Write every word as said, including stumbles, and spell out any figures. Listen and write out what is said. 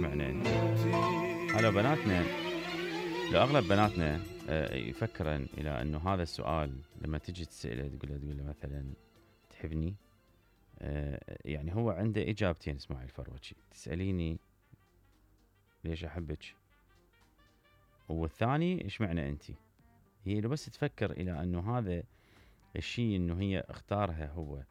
معنى انت. هلا بناتنا، لو اغلب بناتنا آه، يفكرن الى انه هذا السؤال لما تجي تساله تقول له تقول له مثلا تحبني، آه، يعني هو عنده اجابتين. اسماعيل الفروجي، تساليني ليش احبك، والثاني ايش معنى انت. هي لو بس تفكر الى انه هذا الشيء انه هي اختارها هو